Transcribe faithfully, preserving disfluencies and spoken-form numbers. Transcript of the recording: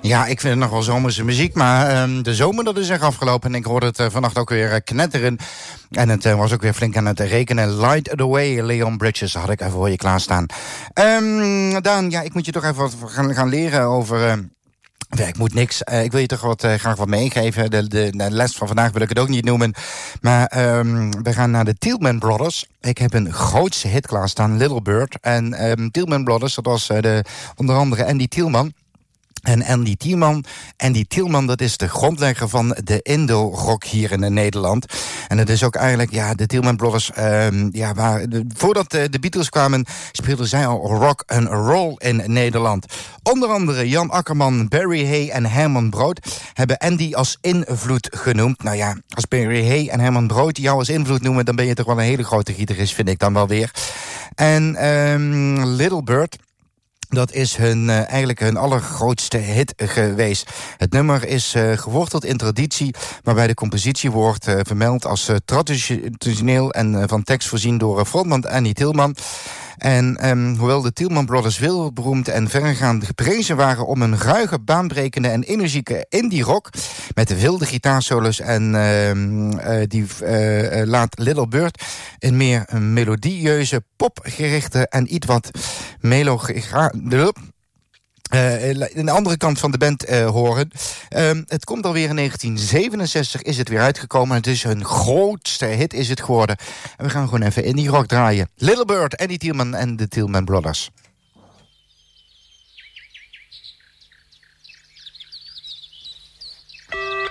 Ja, ik vind het nog wel zomerse muziek, maar uh, de zomer dat is echt afgelopen. En ik hoorde het uh, vannacht ook weer uh, knetteren. En het uh, was ook weer flink aan het rekenen. Light the Way, Leon Bridges, had ik even voor je klaarstaan. Um, Daan, ja, ik moet je toch even wat gaan, gaan leren over... Uh, Werk moet niks. Uh, ik wil je toch wat, uh, graag wat meegeven. De, de, de les van vandaag wil ik het ook niet noemen. Maar um, we gaan naar de Tielman Brothers. Ik heb een grootste hit klaarstaan, Little Bird. En um, Tielman Brothers, dat was uh, de, onder andere Andy Tielman. En Andy Tielman, Andy Tielman, dat is de grondlegger van de Indo-rock hier in Nederland. En het is ook eigenlijk, ja, de Tielman Brothers, um, ja, waar, de, voordat de, de Beatles kwamen, speelden zij al rock en roll in Nederland. Onder andere Jan Akkerman, Barry Hay en Herman Brood hebben Andy als invloed genoemd. Nou ja, als Barry Hay en Herman Brood jou als invloed noemen, dan ben je toch wel een hele grote gitarist, vind ik dan wel weer. En um, Little Bird, dat is hun, uh, eigenlijk hun allergrootste hit geweest. Het nummer is uh, geworteld in traditie, waarbij de compositie wordt uh, vermeld als uh, traditioneel en uh, van tekst voorzien door uh, frontman Andy Tielman. En um, hoewel de Tielman Brothers wereldberoemd en verregaand geprezen waren om een ruige, baanbrekende en energieke indie rock met de wilde gitaarsolos en uh, uh, die uh, laat Little Bird een meer een melodieuze, popgerichte en iets wat meloga... Uh, een andere kant van de band uh, horen. Uh, het komt alweer in negentien zevenenzestig, is het weer uitgekomen. Het is hun grootste hit is het geworden. En we gaan gewoon even indie rock draaien. Little Bird, Andy Tielman en de Tielman Brothers.